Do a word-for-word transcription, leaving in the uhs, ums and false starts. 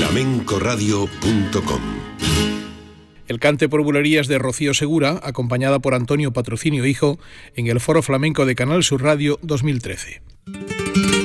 flamenco radio punto com. El cante por bulerías de Rocío Segura, acompañada por Antonio Patrocinio Hijo, en el Foro Flamenco de Canal Sur Radio dos mil trece.